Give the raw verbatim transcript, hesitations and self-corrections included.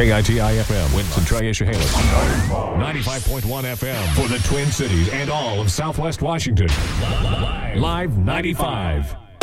K I T I F M, Winston, Tri-Chehalis. ninety-five point one F M for the Twin Cities and all of Southwest Washington. Live ninety-five.